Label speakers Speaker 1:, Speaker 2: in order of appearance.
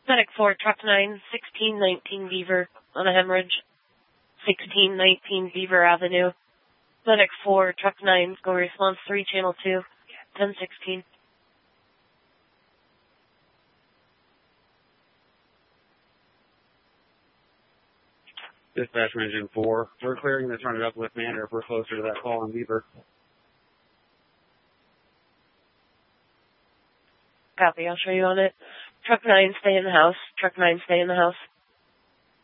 Speaker 1: Medic 4, Truck 9, 1619 Beaver on a hemorrhage. 1619 Beaver Avenue. Medic 4, Truck 9, go response 3, Channel 2, 1016.
Speaker 2: Dispatch Engine 4, we're clearing the turn it uplift manner if we're closer to that call on Beaver.
Speaker 1: Copy, I'll show you on it. Truck 9, stay in the house. Truck 9, stay in the house.